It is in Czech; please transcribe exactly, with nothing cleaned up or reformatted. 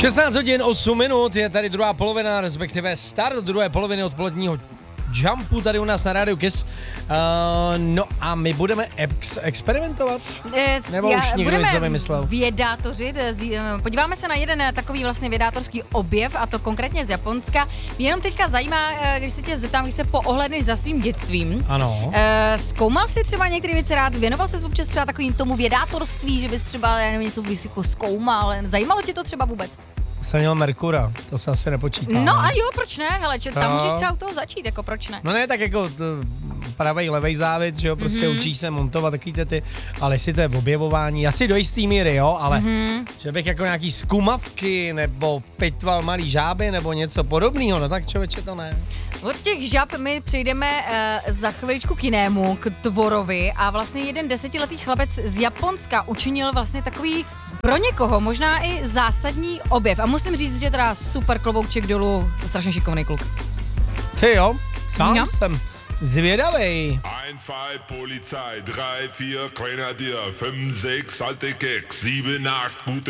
šestnáct hodin osm minut, je tady druhá polovina, respektive start druhé poloviny odpoledního Jumpu tady u nás na rádiu Kiss. Uh, no a my budeme ex- experimentovat? E, Nebo už někdo něco vymyslel? Vědátořit. Podíváme se na jeden takový vlastně vědátorský objev, a to konkrétně z Japonska. Mě jenom teďka zajímá, když se tě zeptám, když se poohledneš za svým dětstvím. Ano. E, zkoumal jsi třeba některé věci rád? Věnoval jsi občas třeba takovým tomu vědátorství, že bys třeba já nevím, něco jako zkoumal? Zajímalo tě to třeba vůbec? Jsem měl Merkura, to se asi nepočítá. No a jo, proč ne? Hele, če, tam no. můžeš třeba u toho začít, jako proč ne? No ne, tak jako pravej, levej závit, že jo, prostě mm-hmm. učíš se montovat takový ty, ale jestli to je v objevování, asi do jistý míry, jo, ale mm-hmm. že bych jako nějaký zkumavky, nebo pitval malý žáby, nebo něco podobného, no tak člověče to ne. Od těch žab my přejdeme uh, za chviličku k jinému, k tvorovi, a vlastně jeden desetiletý chlapec z Japonska učinil vlastně takový pro někoho možná i zásadní objev. A musím říct, že teda super kloboukček dolů, strašně šikovný kluk. Ty jo, sám no. jsem zvědavej. eins, zwei, Polizei, drei, vier, Grenadier, fünf, sechs, alte Keks, sieben, acht, gute